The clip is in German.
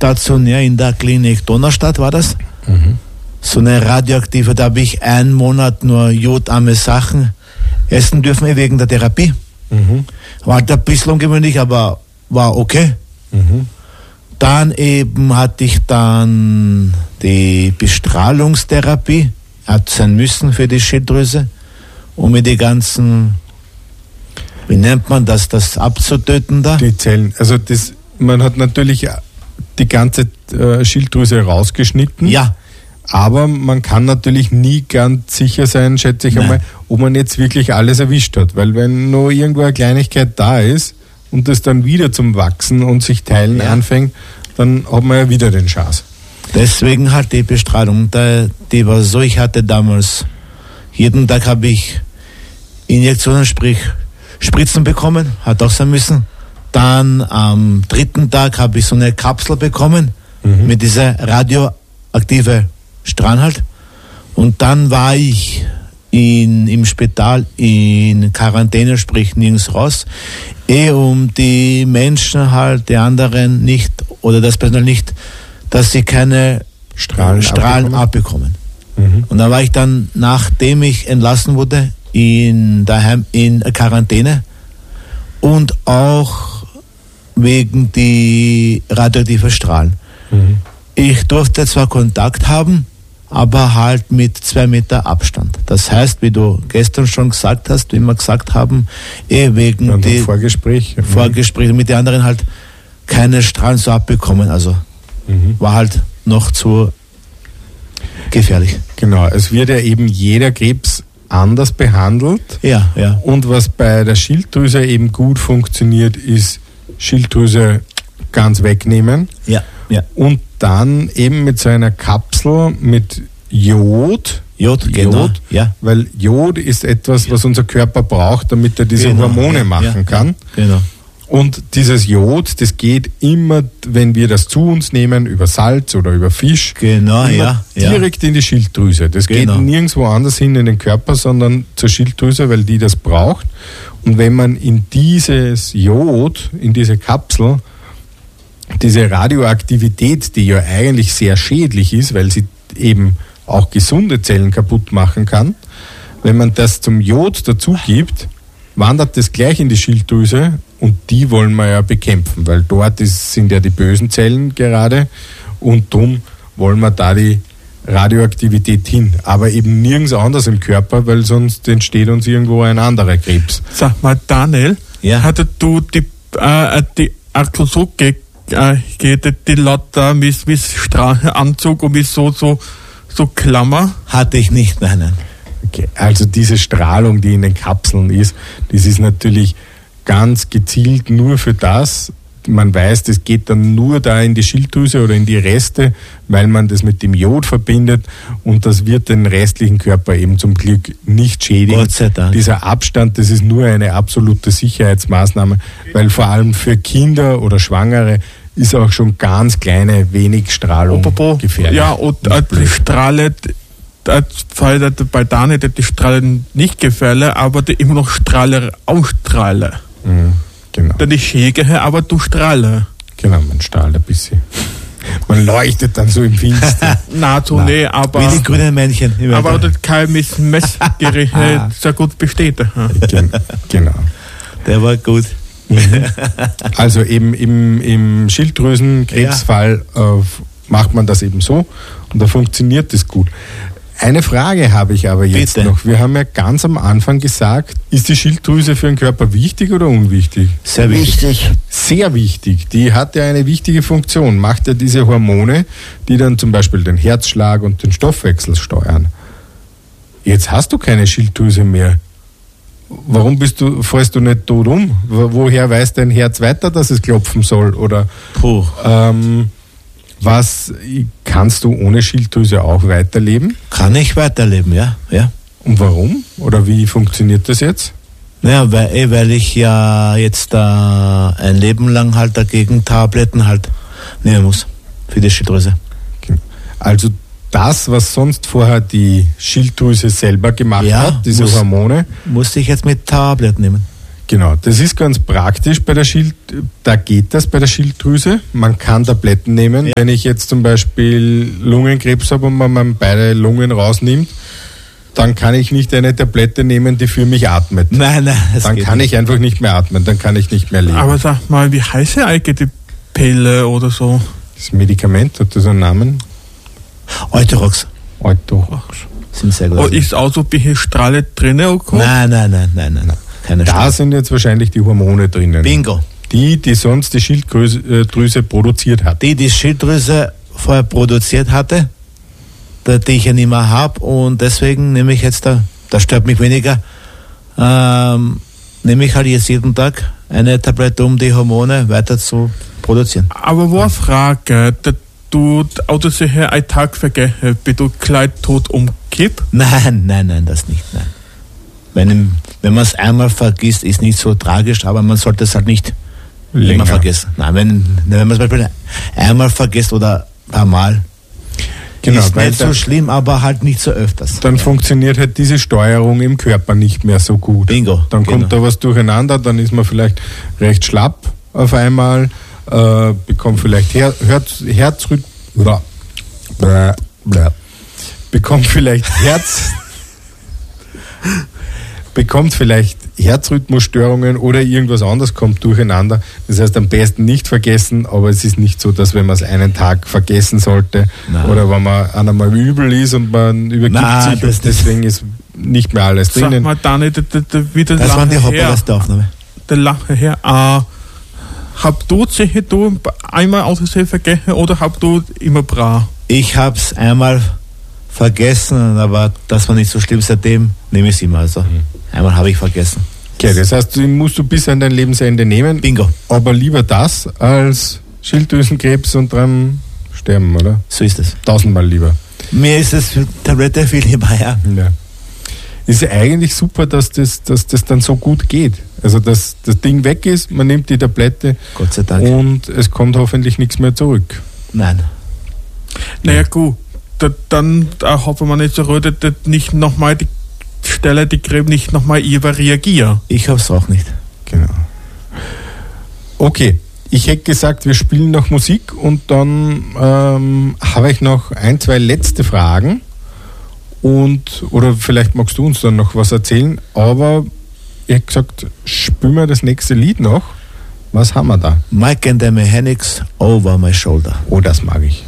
stationär in der Klinik Donaustadt, war das. So eine radioaktive, da habe ich 1 Monat nur jodarme Sachen essen dürfen, wegen der Therapie. War halt ein bisschen ungewöhnlich, aber war okay. Dann eben hatte ich dann die Bestrahlungstherapie, hat sein müssen für die Schilddrüse, um mir die ganzen, wie nennt man das abzutöten da? Die Zellen, also man hat natürlich die ganze Schilddrüse rausgeschnitten. Ja. Aber man kann natürlich nie ganz sicher sein, schätze ich einmal, ob man jetzt wirklich alles erwischt hat. Weil wenn nur irgendwo eine Kleinigkeit da ist und das dann wieder zum Wachsen und sich teilen anfängt, dann hat man ja wieder den Chance. Deswegen halt die Bestrahlung, die war so, ich hatte damals, jeden Tag habe ich Injektionen, sprich Spritzen bekommen, hat auch sein müssen. Dann am 3. Tag habe ich so eine Kapsel bekommen, mit dieser radioaktive Strahlen halt. Und dann war ich im Spital in Quarantäne, sprich nirgends raus, um die Menschen halt, die anderen nicht, oder das Personal nicht, dass sie keine Strahlen abbekommen. Und da war ich dann, nachdem ich entlassen wurde, daheim in Quarantäne und auch wegen die radioaktiven Strahlen. Ich durfte zwar Kontakt haben, aber halt mit 2 Meter Abstand. Das heißt, wie du gestern schon gesagt hast, wie wir gesagt haben, wegen die Vorgespräch mit den anderen halt keine Strahlen so abbekommen. Also war halt noch zu gefährlich. Genau, es wird ja eben jeder Krebs anders behandelt. Ja. Und was bei der Schilddrüse eben gut funktioniert, ist Schilddrüse ganz wegnehmen. Ja. Und dann eben mit so einer Kapsel mit Jod, genau. Ja. Weil Jod ist etwas, was unser Körper braucht, damit er diese Hormone machen kann. Genau. Und dieses Jod, das geht immer, wenn wir das zu uns nehmen, über Salz oder über Fisch, direkt in die Schilddrüse. Das geht nirgendwo anders hin in den Körper, sondern zur Schilddrüse, weil die das braucht. Und wenn man in dieses Jod, in diese Kapsel, diese Radioaktivität, die ja eigentlich sehr schädlich ist, weil sie eben auch gesunde Zellen kaputt machen kann, wenn man das zum Jod dazu gibt, wandert das gleich in die Schilddrüse und die wollen wir ja bekämpfen, weil dort sind ja die bösen Zellen gerade und darum wollen wir da die Radioaktivität hin, aber eben nirgends anders im Körper, weil sonst entsteht uns irgendwo ein anderer Krebs. Sag mal, Daniel, hattest du die Akku so geht die lauter mit Strahlenanzug und mit so Klammer? Hatte ich nicht, nein. Okay, also diese Strahlung, die in den Kapseln ist, das ist natürlich ganz gezielt nur für das. Man weiß, das geht dann nur da in die Schilddrüse oder in die Reste, weil man das mit dem Jod verbindet und das wird den restlichen Körper eben zum Glück nicht schädigen. Gott sei Dank. Dieser Abstand, das ist nur eine absolute Sicherheitsmaßnahme, weil vor allem für Kinder oder Schwangere ist auch schon ganz kleine, wenig Strahlung gefährlich. Ja, und die Strahle, bei Daniel die Strahlen nicht gefährlich, aber die immer noch Strahle ausstrahlen. Genau. Denn ich schäge, aber du strahle. Genau, man strahlt ein bisschen. Man leuchtet dann so im Finster. Nee, aber... Wie die grünen Männchen. Aber das kann mit Messgerät sehr gut bestätigen. Genau. Der war gut. Also eben im Schilddrüsenkrebsfall macht man das eben so und da funktioniert das gut. Eine Frage habe ich aber jetzt noch. Wir haben ja ganz am Anfang gesagt, ist die Schilddrüse für den Körper wichtig oder unwichtig? Sehr wichtig. Sehr wichtig. Die hat ja eine wichtige Funktion. Macht ja diese Hormone, die dann zum Beispiel den Herzschlag und den Stoffwechsel steuern. Jetzt hast du keine Schilddrüse mehr. Warum fällst du nicht tot um? Woher weiß dein Herz weiter, dass es klopfen soll? Oder kannst du ohne Schilddrüse auch weiterleben? Kann ich weiterleben, ja. Und warum? Oder wie funktioniert das jetzt? Ja, weil ich ja jetzt ein Leben lang halt dagegen Tabletten halt nehmen muss für die Schilddrüse. Also das, was sonst vorher die Schilddrüse selber gemacht hat, diese Hormone, musste ich jetzt mit Tabletten nehmen. Genau, das ist ganz praktisch bei der da geht das bei der Schilddrüse. Man kann Tabletten nehmen. Ja. Wenn ich jetzt zum Beispiel Lungenkrebs habe und man beide Lungen rausnimmt, dann kann ich nicht eine Tablette nehmen, die für mich atmet. Nein, dann kann ich einfach nicht mehr atmen, dann kann ich nicht mehr leben. Aber sag mal, wie heißt eigentlich die Pille oder so? Das Medikament, hat das einen Namen? Euthyrox. Sind sehr gut. Ist auch so ein bisschen Strahle drin? Nein. Da sind jetzt wahrscheinlich die Hormone drinnen. Bingo. Die sonst die Schilddrüse produziert hat. Die Schilddrüse vorher produziert hatte, die ich ja nicht mehr habe, und deswegen nehme ich jetzt das stört mich weniger, nehme ich halt jetzt jeden Tag eine Tablette, um die Hormone weiter zu produzieren. Aber wo eine Frage, du sicher einen Tag vergessen, bis du gleich tot umkipp? Nein, das nicht, nein. Wenn man es einmal vergisst, ist nicht so tragisch, aber man sollte es halt nicht länger vergessen. Nein, wenn man es zum Beispiel einmal vergisst oder ein paar Mal, ist nicht so schlimm, aber halt nicht so öfters. Dann funktioniert halt diese Steuerung im Körper nicht mehr so gut. Bingo. Dann kommt da was durcheinander, dann ist man vielleicht recht schlapp auf einmal, bekommt vielleicht Herzrhythmus, bekommt vielleicht Herzrhythmusstörungen oder irgendwas anderes kommt durcheinander. Das heißt, am besten nicht vergessen, aber es ist nicht so, dass wenn man es einen Tag vergessen sollte, oder wenn man einmal übel ist und man übergibt sich und deswegen ist nicht mehr alles drinnen. Sag mal, Dani, wieder das waren die Hauptaufnahme. Der Lache her. Hab du einmal aus Versehen vergessen oder hab du immer bra? Ich hab's einmal vergessen, aber das war nicht so schlimm, seitdem nehme ich es immer. Also einmal habe ich vergessen. Okay, das heißt, den musst du bis an dein Lebensende nehmen. Bingo. Aber lieber das als Schilddrüsenkrebs und dran sterben, oder? So ist es. 1000-mal lieber. Mir ist es für Tablette viel lieber, ja. Ist ja eigentlich super, dass das dann so gut geht. Also, dass das Ding weg ist, man nimmt die Tablette. Gott sei Dank. Und es kommt hoffentlich nichts mehr zurück. Nein. Naja, gut. Dann hoffen wir nicht so rötet, nicht nochmal die Stelle, die Krebs nicht nochmal reagieren. Ich hoffe es auch nicht. Genau. Okay, ich hätte gesagt, wir spielen noch Musik und dann habe ich noch 1, 2 letzte Fragen oder vielleicht magst du uns dann noch was erzählen, aber ich hätte gesagt, spielen wir das nächste Lied noch. Was haben wir da? Mike and the Mechanics, Over My Shoulder. Oh, das mag ich.